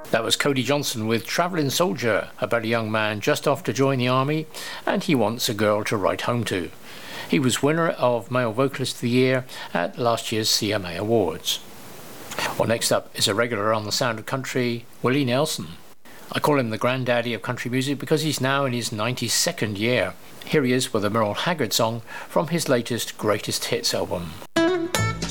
That was Cody Johnson with Travelling Soldier, about a young man just off to join the army and he wants a girl to write home to. He was winner of Male Vocalist of the Year at last year's CMA Awards. Well, next up is a regular on the Sound of Country, Willie Nelson. I call him the granddaddy of country music because he's now in his 92nd year. Here he is with a Merle Haggard song from his latest Greatest Hits album.